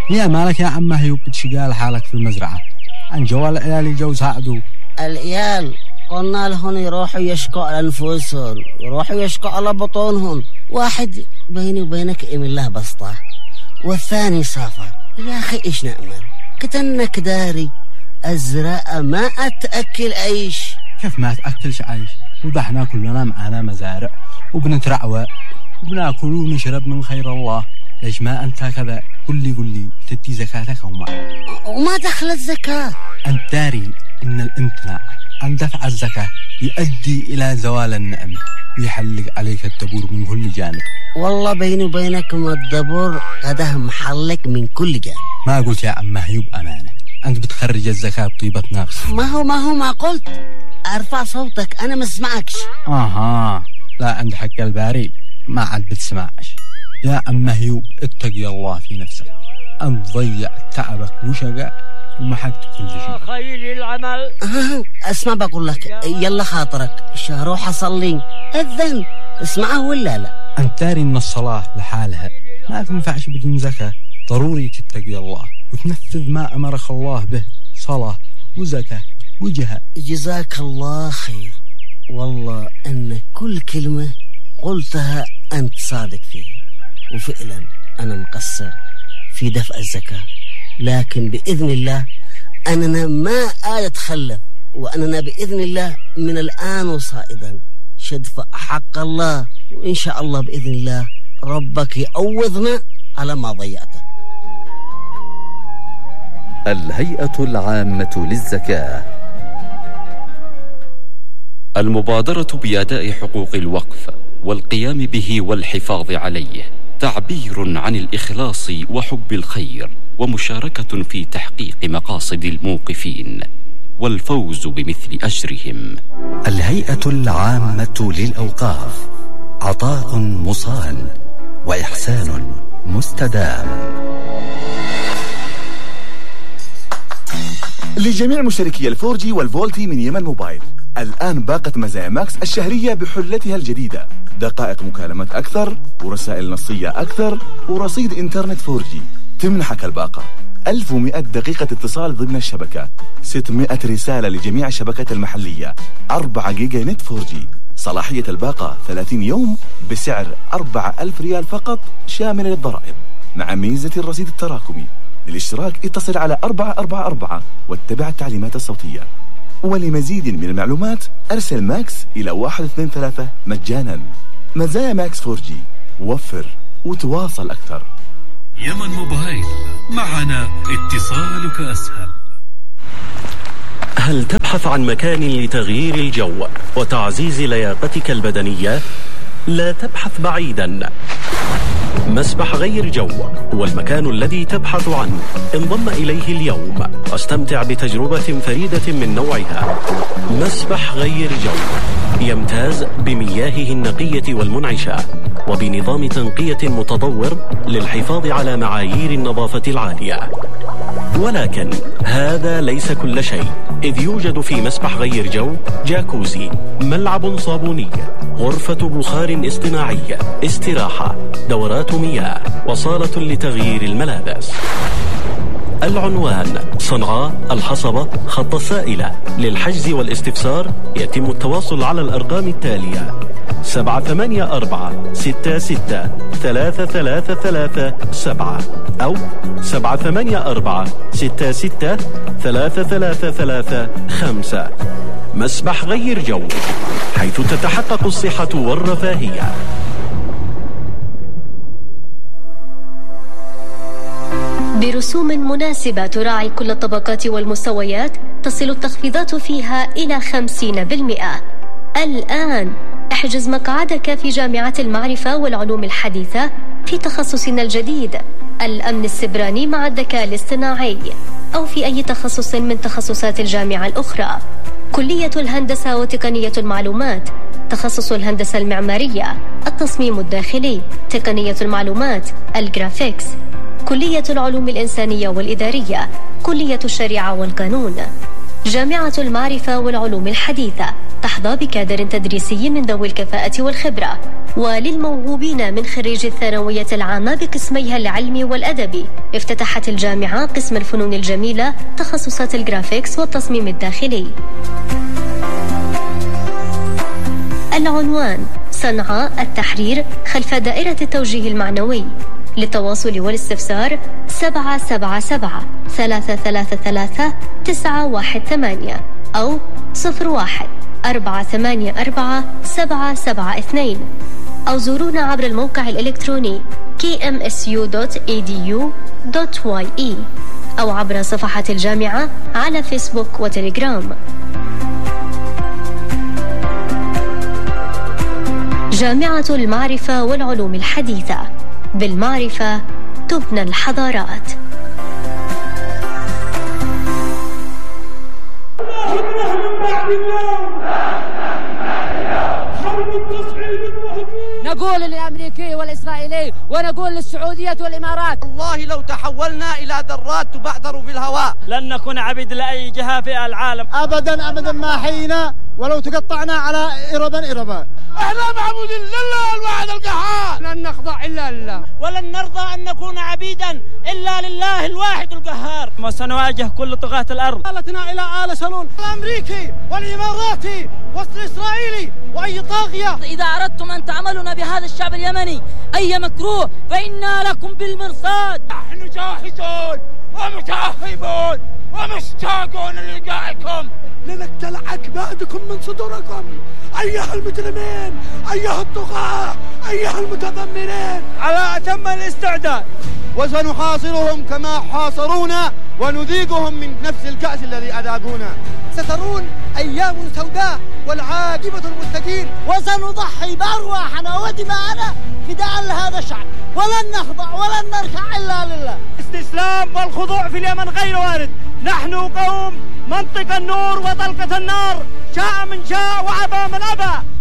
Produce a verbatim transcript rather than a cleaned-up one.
يا مالك يا عم هيوب بتشقال حالك في المزرعة؟ عن جوال العيال جو ساعدوا. العيال قلنا لهم يروحوا يشكوا على أنفسهم، يروحوا يشكوا على بطونهم. واحد بيني وبينك إيم الله بسطة، والثاني سافر. يا أخي إيش نأمل؟ كتنك داري الزراعة ما أتأكل عيش. كيف ما تأكلش عيش؟ وضحنا كلنا معنا مزارع وبنترعوى وبناكل ونشرب من خير الله. ليش ما أنت كذا؟ قل لي قل لي تدي زكاتك وما وما دخلت زكاة؟ أنت داري إن الامتناع عن دفع الزكاة يؤدي إلى زوال النعمة ويحلق عليك الدبور من كل جانب. والله بيني وبينك ما الدبور هذا محلق من كل جانب. ما قلت يا عم هيوب أمانة، أنت بتخرج الزكاة بطيبة نفس. ما هو ما هو ما قلت أرفع صوتك أنا ما اسمعكش. آها لا عند حق الباري ما عاد بتسمعش. يا عم هيوب اتقي الله في نفسك، أنت ضيع تعبك وشقاء ومحقت كل شيء. خير العمل. اسمع بقول لك يلا خاطرك روح أصلي الذن اسمعه ولا لا؟ أنت داري إن الصلاة لحالها ما تنفعش بدون زكاة. ضروري تتقي الله وتنفذ ما أمرك الله به، صلاة وزكاة وجهاد. جزاك الله خير، والله أن كل كلمة قلتها أنت صادق فيها، وفعلا أنا مقصر في دفع الزكاة، لكن بإذن الله أننا ما أتخلف، وأننا بإذن الله من الآن وصائدا شدفع حق الله، وإن شاء الله بإذن الله ربك يعوضنا على ما ضيعته. الهيئة العامة للزكاة. المبادرة بأداء حقوق الوقف والقيام به والحفاظ عليه تعبير عن الإخلاص وحب الخير، ومشاركة في تحقيق مقاصد الموقفين والفوز بمثل أجرهم. الهيئة العامة للأوقاف، عطاء مصان وإحسان مستدام. لجميع مشتركي الفورجي والفولتي من يمن موبايل، الآن باقة مزايا ماكس الشهرية بحلتها الجديدة، دقائق مكالمات أكثر ورسائل نصية أكثر ورصيد إنترنت فورجي. تمنحك الباقة ألف ومئة دقيقة اتصال ضمن الشبكة، ستمئة رسالة لجميع الشبكات المحلية، أربعة جيجا نت فورجي. صلاحية الباقة ثلاثين يوم بسعر أربعة ألف ريال فقط شامل للضرائب، مع ميزة الرصيد التراكمي. للاشتراك اتصل على أربعة أربعة أربعة واتبع التعليمات الصوتية. ولمزيد من المعلومات أرسل ماكس إلى واحد اثنين ثلاثة مجانا. مزايا ماكس فورجي، وفر وتواصل أكثر. يمن موبايل، معنا اتصالك أسهل. هل تبحث عن مكان لتغيير الجو وتعزيز لياقتك البدنية؟ لا تبحث بعيدا، مسبح غير جو هو المكان الذي تبحث عنه. انضم إليه اليوم واستمتع بتجربة فريدة من نوعها. مسبح غير جو يمتاز بمياهه النقية والمنعشة وبنظام تنقية متطور للحفاظ على معايير النظافة العالية. ولكن هذا ليس كل شيء، إذ يوجد في مسبح غير جو جاكوزي، ملعب صابوني، غرفة بخار اصطناعي، استراحة، دورات مياه، وصالة لتغيير الملابس. العنوان: صنعاء الحصبة، خط السائلة. للحجز والاستفسار يتم التواصل على الأرقام التالية: سبعة ثمانية أربعة ستة ستة ثلاثة ثلاثة ثلاثة سبعة أو سبعة ثمانية أربعة ستة ستة ثلاثة ثلاثة ثلاثة خمسة. مسبح غير جو، حيث تتحقق الصحة والرفاهية. برسوم مناسبة تراعي كل الطبقات والمستويات، تصل التخفيضات فيها إلى خمسين بالمئة. الآن احجز مقعدك في جامعة المعرفة والعلوم الحديثة في تخصصنا الجديد الأمن السبراني مع الذكاء الاصطناعي، أو في أي تخصص من تخصصات الجامعة الأخرى. كلية الهندسة وتقنية المعلومات، تخصص الهندسة المعمارية، التصميم الداخلي، تقنية المعلومات، الجرافيكس، كلية العلوم الإنسانية والإدارية، كلية الشريعة والقانون. جامعة المعرفة والعلوم الحديثة تحظى بكادر تدريسي من ذوي الكفاءة والخبرة. وللموهوبين من خريج الثانوية العامة بقسميها العلمي والأدبي، افتتحت الجامعة قسم الفنون الجميلة تخصصات الجرافيكس والتصميم الداخلي. العنوان: صنعاء التحرير خلف دائرة التوجيه المعنوي. للتواصل والاستفسار سبعة سبعة سبعة ثلاثة ثلاثة ثلاثة تسعة واحد ثمانية أو صفر واحد أربعة ثمانية أربعة سبعة سبعة اثنين، أو زورونا عبر الموقع الإلكتروني كي إم إس يو دوت إي دي يو دوت واي إي أو عبر صفحة الجامعة على فيسبوك وتليجرام. جامعة المعرفة والعلوم الحديثة، بالمعرفة تبنى الحضارات. نقول للأمريكي والإسرائيلي ونقول للسعودية والإمارات: والله لو تحولنا إلى ذرات تبعثر في الهواء لن نكون عبيد لأي جهة في العالم أبدا أبدا ما حينا، ولو تقطعنا على إربا إربا. احنا معبود لله الواحد القهار، لن نخضع إلا لله، ولن نرضى أن نكون عبيدا إلا لله الواحد القهار. وسنواجه كل طغاة الأرض. آلتنا إلى آل سلول، الأمريكي والإماراتي والإسرائيلي وأي طاغية. إذا أردتم أن تعملون بهذا الشعب اليمني أي مكروه فإنا لكم بالمرصاد. نحن جاهزون ومتأهبون ومشتاقون للقائكم لنقتلع أكبادكم من صدوركم أيها المجرمين، أيها الطغاة، أيها المتذمرين، على أتم الاستعداد. وسنحاصرهم كما حاصرونا ونذيقهم من نفس الكأس الذي أذاقونا. سترون أيام سوداء والعاقبة المتقين، وسنضحي بأرواحنا ودماءنا فداء لهذا الشعب، ولن نخضع ولن نركع إلا لله. الاستسلام والخضوع في اليمن غير وارد. نحن قوم منطق النور وطلقة النار، شاء من شاء وأبى من أبى.